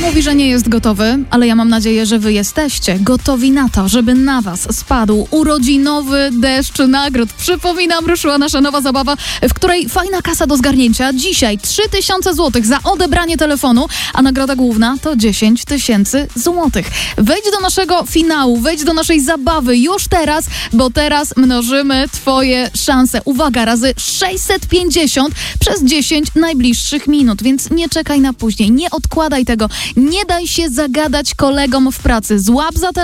mówi, że nie jest gotowy, ale ja mam nadzieję, że wy jesteście gotowi na to, żeby na was spadł urodzinowy deszcz nagród. Przypominam, ruszyła nasza nowa zabawa, w której fajna kasa do zgarnięcia. Dzisiaj 3000 zł za odebranie telefonu, a nagroda główna to 10 000 złotych. Wejdź do naszego finału, wejdź do naszej zabawy już teraz, bo teraz mnożymy twoje szanse. Uwaga, razy 650 przez 10 najbliższych minut, więc nie czekaj na później, nie odkładaj tego, nie daj się zagadać kolegom w pracy. Złap za telefon